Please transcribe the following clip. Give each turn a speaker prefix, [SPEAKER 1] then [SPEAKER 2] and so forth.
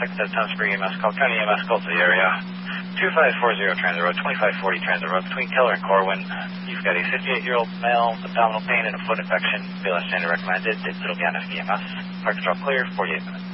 [SPEAKER 1] Second Thomas Springs EMS call. County EMS call to the area. 2540 Transit Road, 2540 Transit Road, between Keller and Corwin. You've got a 58-year-old male, abdominal pain and a foot infection. BLS standard recommended. It'll be on FEMS. Park control clear, 48 minutes.